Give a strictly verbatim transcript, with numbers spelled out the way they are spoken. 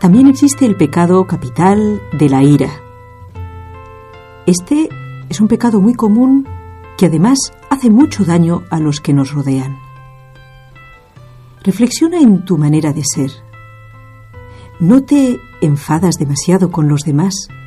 También existe el pecado capital de la ira. Este es un pecado muy común que además hace mucho daño a los que nos rodean. Reflexiona en tu manera de ser. ¿No te enfadas demasiado con los demás